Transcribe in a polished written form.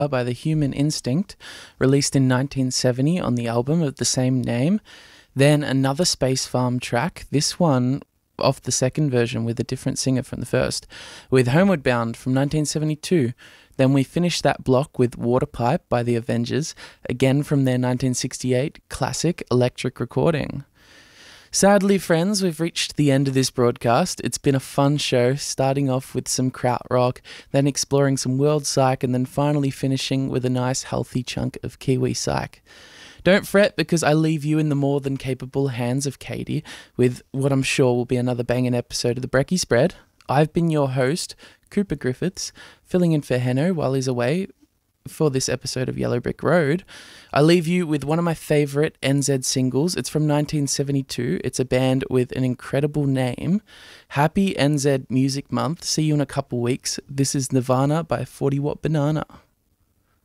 by The Human Instinct, released in 1970 on the album of the same name. Then another Space Farm track, this one off the second version with a different singer from the first, with Homeward Bound from 1972. Then we finished that block with Waterpipe by The Avengers, again from their 1968 classic Electric recording. Sadly, friends, we've reached the end of this broadcast. It's been a fun show, starting off with some krautrock, then exploring some world psych, and then finally finishing with a nice healthy chunk of Kiwi psych. Don't fret, because I leave you in the more than capable hands of Katie with what I'm sure will be another banging episode of the Brekkie Spread. I've been your host, Cooper Griffiths, filling in for Henno while he's away for this episode of Yellow Brick Road. I leave you with one of my favourite NZ singles. It's from 1972. It's a band with an incredible name. Happy NZ Music Month. See you in a couple weeks. This is Nirvana by 40 Watt Banana.